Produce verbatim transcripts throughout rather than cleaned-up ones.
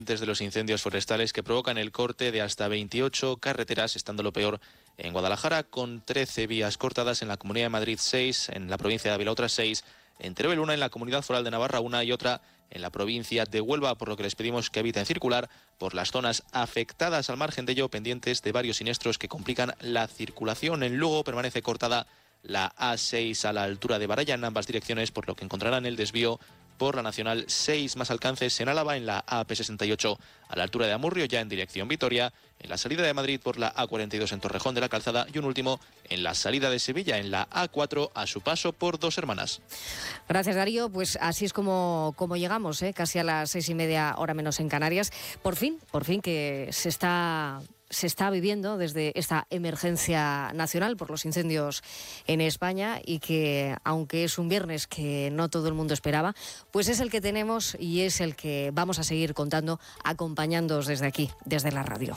Desde los incendios forestales que provocan el corte de hasta veintiocho carreteras, estando lo peor en Guadalajara, con trece vías cortadas, en la Comunidad de Madrid seis, en la provincia de Ávila otras seis, en Teruel una, en la Comunidad Foral de Navarra una y otra en la provincia de Huelva, por lo que les pedimos que eviten circular por las zonas afectadas. Al margen de ello, pendientes de varios siniestros que complican la circulación. En Lugo permanece cortada la A seis a la altura de Baraya en ambas direcciones, por lo que encontrarán el desvío por la Nacional seis, más alcances en Álava en la A P sesenta y ocho a la altura de Amurrio, ya en dirección Vitoria, en la salida de Madrid por la A cuarenta y dos en Torrejón de la Calzada y un último en la salida de Sevilla en la A cuatro a su paso por Dos Hermanas. Gracias, Darío. Pues así es como, como llegamos, ¿eh? casi a las seis y media, hora menos en Canarias. Por fin, por fin que se está... se está viviendo desde esta emergencia nacional por los incendios en España y que, aunque es un viernes que no todo el mundo esperaba, pues es el que tenemos y es el que vamos a seguir contando, acompañándoos desde aquí, desde la radio.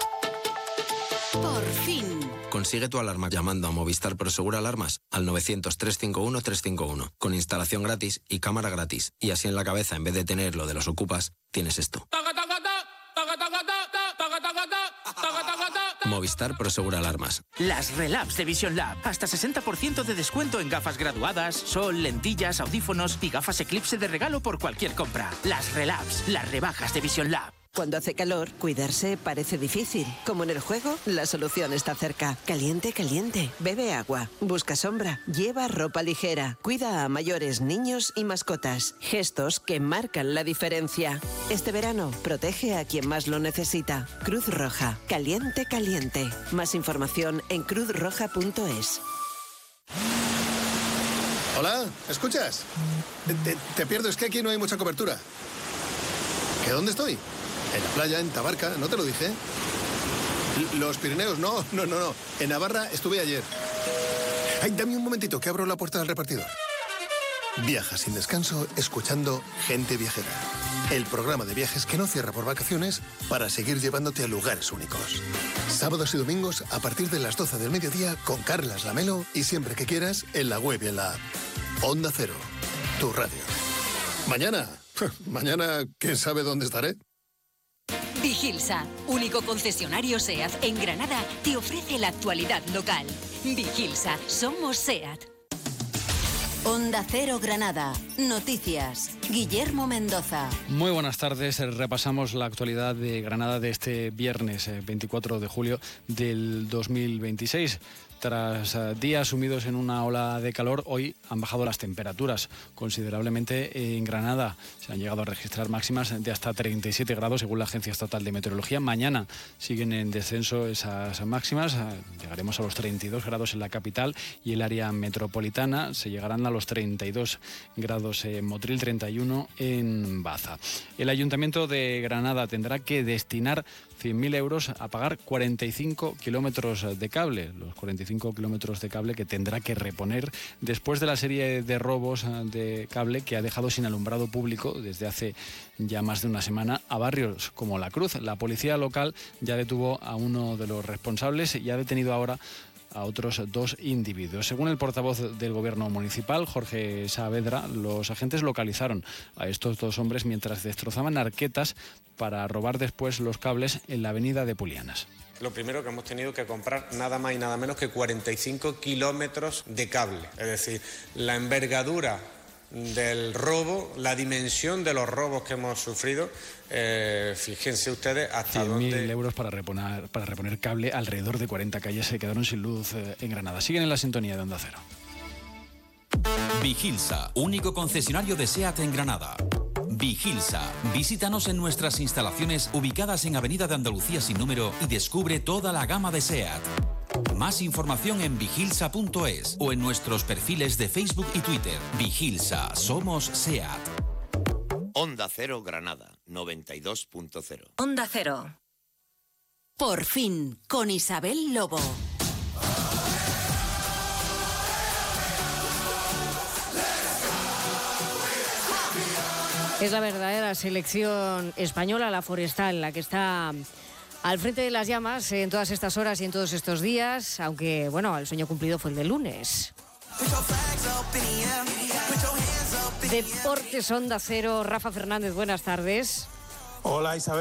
Por fin. Consigue tu alarma llamando a Movistar Prosegur Alarmas al novecientos, trescientos cincuenta y uno, trescientos cincuenta y uno, con instalación gratis y cámara gratis. Y así en la cabeza, en vez de tener lo de los ocupas, tienes esto. Movistar Prosegur Alarmas. Las Relabs de Vision Lab. Hasta sesenta por ciento de descuento en gafas graduadas, sol, lentillas, audífonos y gafas Eclipse de regalo por cualquier compra. Las Relabs, las rebajas de Vision Lab. Cuando hace calor, cuidarse parece difícil. Como en el juego, la solución está cerca. Caliente, caliente. Bebe agua. Busca sombra. Lleva ropa ligera. Cuida a mayores, niños y mascotas. Gestos que marcan la diferencia. Este verano, protege a quien más lo necesita. Cruz Roja. Caliente, caliente. Más información en cruz roja punto es. Hola, ¿escuchas? Te, te, te pierdo, es que aquí no hay mucha cobertura. ¿Que dónde estoy? En la playa, en Tabarca, ¿no te lo dije? Los Pirineos, no, no, no, no. En Navarra estuve ayer. Ay, dame un momentito, que abro la puerta del repartidor. Viaja sin descanso, escuchando Gente Viajera. El programa de viajes que no cierra por vacaciones para seguir llevándote a lugares únicos. Sábados y domingos a partir de las doce del mediodía con Carlas Lamelo y siempre que quieras en la web y en la app. Onda Cero, tu radio. Mañana, mañana, ¿quién sabe dónde estaré? Vigilsa, único concesionario SEAT en Granada, te ofrece la actualidad local. Vigilsa, somos SEAT. Onda Cero Granada. Noticias. Guillermo Mendoza. Muy buenas tardes. Repasamos la actualidad de Granada de este viernes veinticuatro de julio del dos mil veintiséis. Tras días sumidos en una ola de calor, hoy han bajado las temperaturas considerablemente en Granada. Se han llegado a registrar máximas de hasta treinta y siete grados según la Agencia Estatal de Meteorología. Mañana siguen en descenso esas máximas. Llegaremos a los treinta y dos grados en la capital y el área metropolitana. Se llegarán a los treinta y dos grados en Motril, treinta y uno en Baza. El Ayuntamiento de Granada tendrá que destinar cien mil euros a pagar cuarenta y cinco kilómetros de cable, los cuarenta y cinco kilómetros de cable que tendrá que reponer después de la serie de robos de cable que ha dejado sin alumbrado público desde hace ya más de una semana a barrios como La Cruz. La policía local ya detuvo a uno de los responsables y ha detenido ahora a otros dos individuos. Según el portavoz del Gobierno municipal, Jorge Saavedra, los agentes localizaron a estos dos hombres mientras destrozaban arquetas para robar después los cables en la avenida de Pulianas. Lo primero, que hemos tenido que comprar nada más y nada menos que cuarenta y cinco kilómetros de cable. Es decir, la envergadura del robo, la dimensión de los robos que hemos sufrido, eh, fíjense ustedes hasta dónde... cien mil euros para reponer, para reponer cable. Alrededor de cuarenta calles se quedaron sin luz eh, en Granada. Siguen en la sintonía de Onda Cero. Vigilsa, único concesionario de SEAT en Granada. Vigilsa, visítanos en nuestras instalaciones ubicadas en Avenida de Andalucía sin número y descubre toda la gama de SEAT. Más información en vigilsa punto es o en nuestros perfiles de Facebook y Twitter. Vigilsa, somos SEAT. Onda Cero Granada, noventa y dos punto cero. Onda Cero. Por fin, con Isabel Lobo. Es la verdadera selección española, la forestal, la que está al frente de las llamas en todas estas horas y en todos estos días, aunque, bueno, el sueño cumplido fue el de lunes. Deportes Onda Cero, Rafa Fernández, buenas tardes. Hola, Isabel.